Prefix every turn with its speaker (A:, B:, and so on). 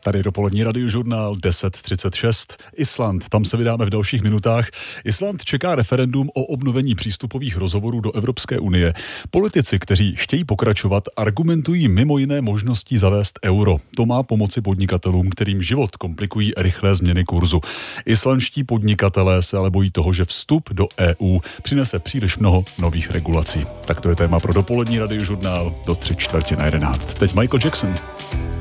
A: Tady dopolední radiožurnál 10:36. Island, tam se vydáme v dalších minutách. Island čeká referendum o obnovení přístupových rozhovorů do Evropské unie. Politici, kteří chtějí pokračovat, argumentují mimo jiné možností zavést euro. To má pomoci podnikatelům, kterým život komplikují rychlé změny kurzu. Islandští podnikatelé se ale bojí toho, že vstup do EU přinese příliš mnoho nových regulací. Tak to je téma pro dopolední radiožurnál do 11:45. Teď Michael Jackson.